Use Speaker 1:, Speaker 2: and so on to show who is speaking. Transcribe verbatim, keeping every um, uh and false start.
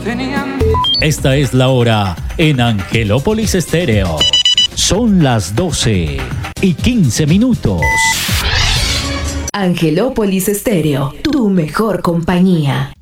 Speaker 1: Esta es la hora en Angelópolis Estéreo. Son las doce y quince minutos.
Speaker 2: Angelópolis Estéreo, tu mejor compañía.